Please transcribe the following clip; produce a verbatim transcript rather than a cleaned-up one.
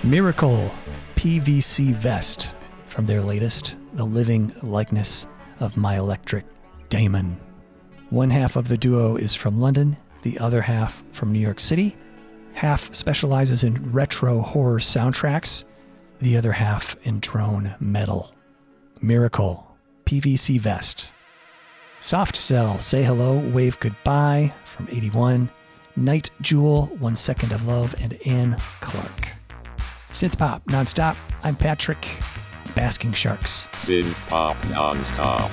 Miracle P V C Vest from their latest, The Living Likeness of My Electric Daemon. One half of the duo is from London, the other half from New York City. Half specializes in retro horror soundtracks, the other half in drone metal. Miracle P V C Vest. Soft Cell, Say Hello, Wave Goodbye from eighty-one. Night Jewel, One Second of Love, and Anne Clark. Synth Pop Nonstop, I'm Patrick. Basking Sharks. Synth Pop Nonstop.